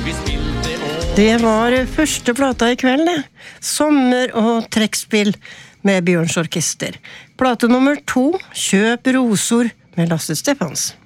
Det var første plata I kveld, det. Sommer- og trekkspill med Bjørns Orkester. Plate nummer 2, Kjøp rosor med Lasse Stefans.